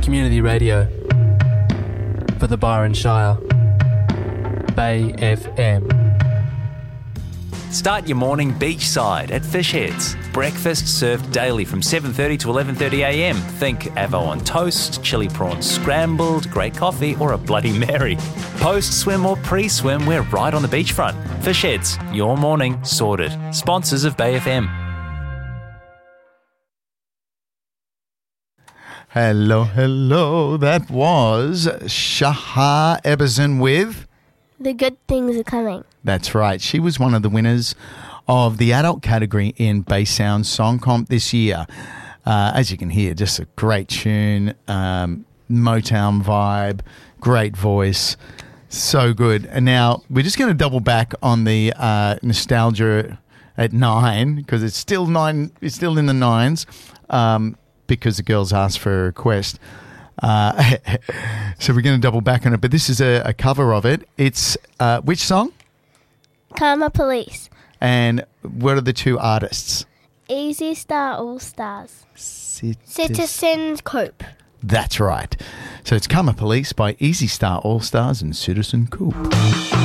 Community radio for the Byron Shire. Bay FM. Start your morning beachside at Fish Heads. Breakfast served daily from 7:30 to 11:30am. Think avo on toast, chili prawns scrambled, great coffee or a Bloody Mary. Post-swim or pre-swim, we're right on the beachfront. Fish Heads, your morning sorted. Sponsors of Bay FM. Hello, hello. That was Shahar Eberson with... The Good Things Are Coming. That's right. She was one of the winners of the adult category in Bass Sound Song Comp this year. As you can hear, just a great tune, Motown vibe, great voice, so good. And now we're just going to double back on the nostalgia at 9 because it's still in the 9s because the girls asked for a request. So we're going to double back on it, but this is a cover of it. It's which song? Karma Police. And what are the two artists? Easy Star All Stars. Citizen Coupe. That's right. So it's Karma Police by Easy Star All Stars and Citizen Coupe.